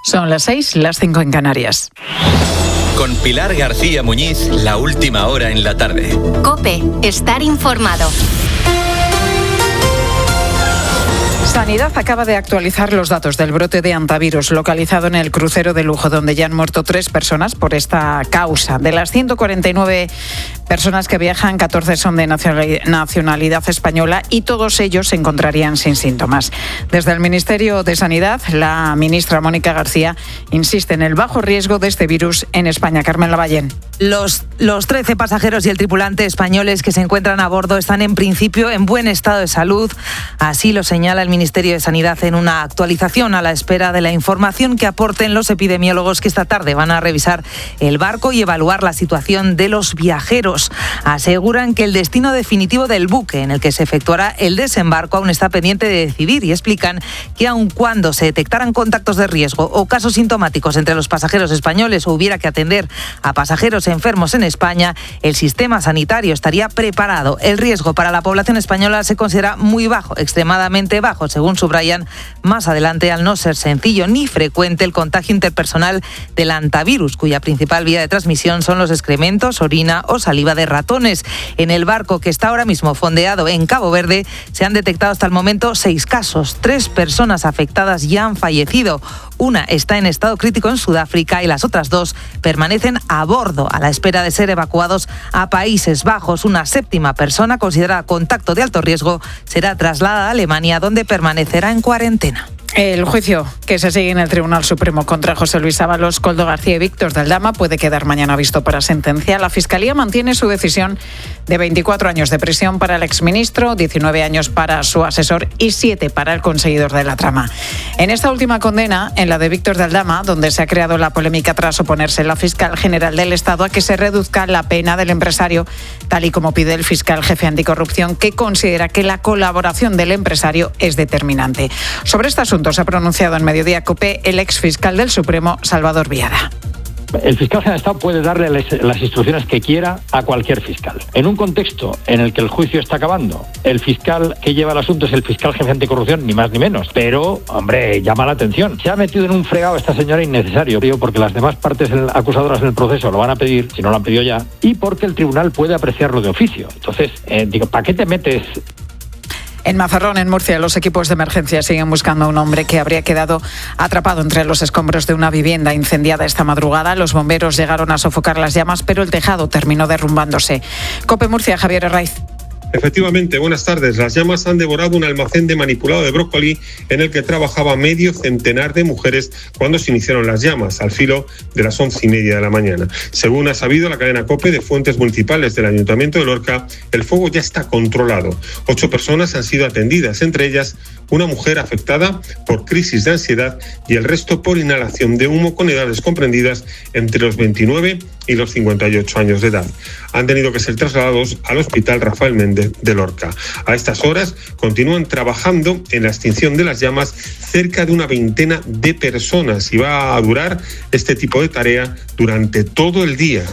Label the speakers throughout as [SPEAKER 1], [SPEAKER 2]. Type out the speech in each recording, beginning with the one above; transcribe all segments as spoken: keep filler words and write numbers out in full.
[SPEAKER 1] Son las seis, las cinco en Canarias.
[SPEAKER 2] Con Pilar García Muñiz, la última hora en la tarde.
[SPEAKER 3] COPE, estar informado.
[SPEAKER 1] Sanidad acaba de actualizar los datos del brote de hantavirus localizado en el crucero de lujo, donde ya han muerto tres personas por esta causa. De las ciento cuarenta y nueve personas que viajan, catorce son de nacionalidad española y todos ellos se encontrarían sin síntomas. Desde el Ministerio de Sanidad, la ministra Mónica García insiste en el bajo riesgo de este virus en España. Carmen Lavallén.
[SPEAKER 4] Los, los trece pasajeros y el tripulante españoles que se encuentran a bordo están en principio en buen estado de salud. Así lo señala el Ministerio de Sanidad en una actualización, a la espera de la información que aporten los epidemiólogos que esta tarde van a revisar el barco y evaluar la situación de los viajeros. Aseguran que el destino definitivo del buque en el que se efectuará el desembarco aún está pendiente de decidir y explican que aun cuando se detectaran contactos de riesgo o casos sintomáticos entre los pasajeros españoles o hubiera que atender a pasajeros enfermos en España, el sistema sanitario estaría preparado. El riesgo para la población española se considera muy bajo, extremadamente bajo, según subrayan más adelante, al no ser sencillo ni frecuente el contagio interpersonal del hantavirus, cuya principal vía de transmisión son los excrementos, orina o saliva de ratones. En el barco que está ahora mismo fondeado en Cabo Verde se han detectado hasta el momento seis casos. Tres personas afectadas ya han fallecido. Una está en estado crítico en Sudáfrica y las otras dos permanecen a bordo a la espera de ser evacuados a Países Bajos. Una séptima persona considerada contacto de alto riesgo será trasladada a Alemania, donde permanecerá en cuarentena.
[SPEAKER 1] El juicio que se sigue en el Tribunal Supremo contra José Luis Ábalos, Koldo García y Víctor de Aldama puede quedar mañana visto para sentencia. La Fiscalía mantiene su decisión de veinticuatro años de prisión para el exministro, diecinueve años para su asesor y siete para el conseguidor de la trama. En esta última condena, en la de Víctor de Aldama, donde se ha creado la polémica tras oponerse la fiscal general del Estado a que se reduzca la pena del empresario, tal y como pide el fiscal jefe anticorrupción, que considera que la colaboración del empresario es determinante. Sobre este asunto se ha pronunciado en Mediodía COPE el exfiscal del Supremo, Salvador Viada.
[SPEAKER 5] El fiscal general del Estado puede darle las instrucciones que quiera a cualquier fiscal. En un contexto en el que el juicio está acabando, el fiscal que lleva el asunto es el fiscal jefe anticorrupción, ni más ni menos. Pero, hombre, llama la atención. Se ha metido en un fregado esta señora innecesario, porque las demás partes acusadoras en el proceso lo van a pedir, si no lo han pedido ya, y porque el tribunal puede apreciarlo de oficio. Entonces, eh, digo, ¿para qué te metes?
[SPEAKER 1] En Mazarrón, en Murcia, los equipos de emergencia siguen buscando a un hombre que habría quedado atrapado entre los escombros de una vivienda incendiada esta madrugada. Los bomberos llegaron a sofocar las llamas, pero el tejado terminó derrumbándose. COPE Murcia, Javier Herraiz.
[SPEAKER 6] Efectivamente, buenas tardes. Las llamas han devorado un almacén de manipulado de brócoli en el que trabajaba medio centenar de mujeres cuando se iniciaron las llamas, al filo de las once y media de la mañana. Según ha sabido la cadena COPE de fuentes municipales del Ayuntamiento de Lorca, el fuego ya está controlado. Ocho personas han sido atendidas, entre ellas una mujer afectada por crisis de ansiedad y el resto por inhalación de humo con edades comprendidas entre los veintinueve y los cincuenta y ocho años de edad. Han tenido que ser trasladados al Hospital Rafael Méndez de Lorca. A estas horas continúan trabajando en la extinción de las llamas cerca de una veintena de personas y va a durar este tipo de tarea durante todo el día.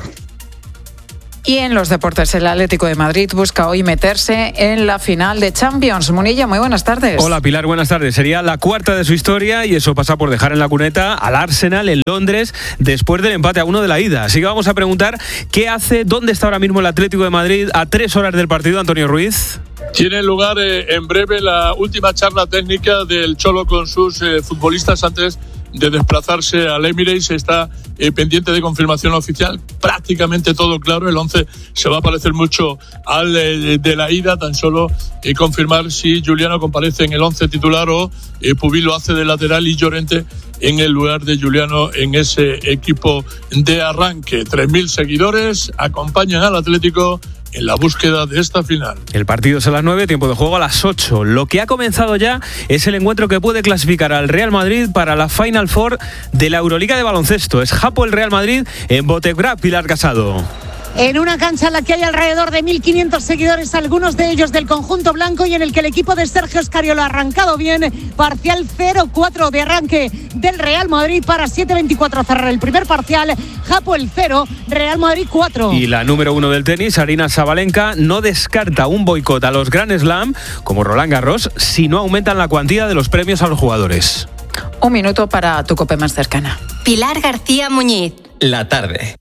[SPEAKER 1] Y en los deportes, el Atlético de Madrid busca hoy meterse en la final de Champions. Munilla, muy buenas tardes.
[SPEAKER 7] Hola Pilar, buenas tardes. Sería la cuarta de su historia y eso pasa por dejar en la cuneta al Arsenal en Londres después del empate a uno de la ida. Así que vamos a preguntar qué hace, dónde está ahora mismo el Atlético de Madrid a tres horas del partido. Antonio Ruiz.
[SPEAKER 8] Tiene lugar eh, en breve la última charla técnica del Cholo con sus eh, futbolistas antes de desplazarse al Emirates. Está eh, pendiente de confirmación oficial, prácticamente todo claro. El once se va a parecer mucho al eh, de la ida, tan solo eh, confirmar si Juliano comparece en el once titular o eh, Pubil lo hace de lateral y Llorente en el lugar de Juliano en ese equipo de arranque. tres mil seguidores acompañan al Atlético en la búsqueda de esta final.
[SPEAKER 7] El partido es a las nueve, tiempo de juego a las ocho. Lo que ha comenzado ya es el encuentro que puede clasificar al Real Madrid para la Final Four de la Euroliga de baloncesto. Es Japo el Real Madrid en Botegrad, Pilar Casado.
[SPEAKER 9] En una cancha en la que hay alrededor de mil quinientos seguidores, algunos de ellos del conjunto blanco, y en el que el equipo de Sergio Escariolo ha arrancado bien. Parcial cero cuatro de arranque del Real Madrid para siete veinticuatro cerrar el primer parcial. Japo el cero, Real Madrid cuatro.
[SPEAKER 7] Y la número uno del tenis, Aryna Sabalenka, no descarta un boicot a los Grand Slam como Roland Garros si no aumentan la cuantía de los premios a los jugadores.
[SPEAKER 1] un minuto para tu COPE más cercana.
[SPEAKER 3] Pilar García Muñiz.
[SPEAKER 2] La tarde.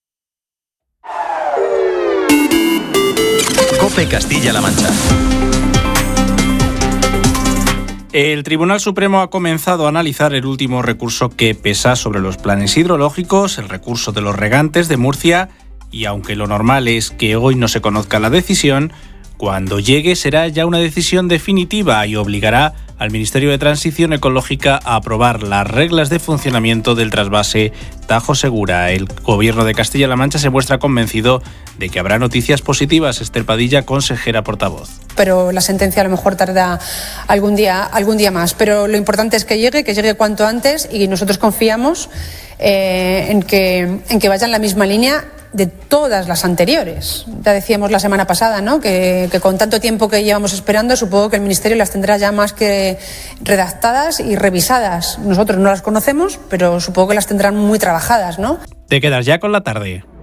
[SPEAKER 2] COPE Castilla-La Mancha.
[SPEAKER 10] El Tribunal Supremo ha comenzado a analizar el último recurso que pesa sobre los planes hidrológicos, el recurso de los regantes de Murcia, y aunque lo normal es que hoy no se conozca la decisión, cuando llegue será ya una decisión definitiva y obligará al Ministerio de Transición Ecológica a aprobar las reglas de funcionamiento del trasvase Tajo Segura. El Gobierno de Castilla-La Mancha se muestra convencido de que habrá noticias positivas. Esther Padilla, consejera portavoz.
[SPEAKER 11] Pero la sentencia a lo mejor tarda algún día, algún día más. Pero lo importante es que llegue, que llegue cuanto antes, y nosotros confiamos eh, en que, en que vaya en la misma línea de todas las anteriores. Ya decíamos la semana pasada, ¿no?, que, que con tanto tiempo que llevamos esperando, supongo que el Ministerio las tendrá ya más que redactadas y revisadas. Nosotros no las conocemos, pero supongo que las tendrán muy trabajadas, ¿no?
[SPEAKER 10] Te quedas ya con la tarde.